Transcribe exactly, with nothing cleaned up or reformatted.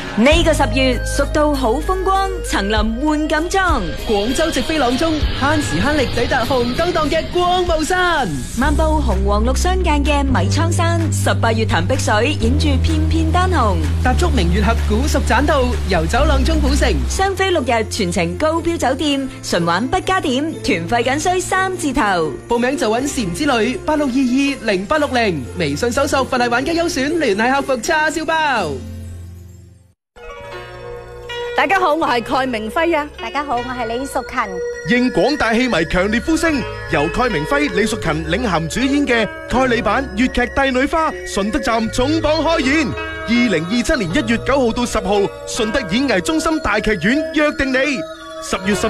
呢個十月，蜀道好風光，層林換錦裝。 廣州直飛朗中，慳時慳力抵達紅燈檔嘅光霧山。 漫步紅黃綠相間嘅米倉山，十八月潭碧水，影住片片丹紅。 踏足明月峽古蜀棧道，遊走朗中古城。 雙飛六日，全程高標酒店，純玩不加點，團費僅需三字頭。 報名就揾禪之旅八六二二零八六零，微信搜索佛系玩家優選，聯繫客服叉燒包。 大家好，我係蓋明輝啊！ 大家好，我係李淑勤。 應廣大戲迷強烈呼聲，由蓋明輝、李淑勤領銜主演嘅蓋里版粵劇《帝女花》順德站重磅開演，二零二七年一月九號到十號，順德演藝中心大劇院約定你，十月十。